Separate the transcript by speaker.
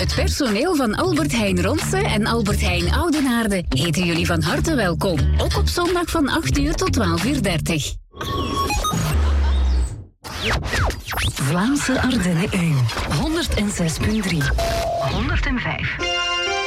Speaker 1: Het personeel van Albert Heijn Ronse en Albert Heijn Oudenaarde heten jullie van harte welkom. Ook op zondag van 8 uur tot 12:30.
Speaker 2: Vlaamse Ardennen 1. 106.3. 105.